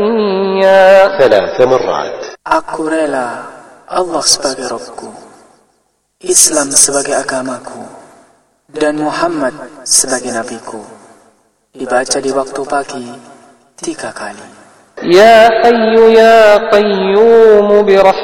3 مرات. Aku rela Allah sebagai Rabbku, Islam sebagai agamaku, dan Muhammad sebagai nabiku. Dibaca di waktu pagi 3 kali. Ya Hayyu Ya Qayyum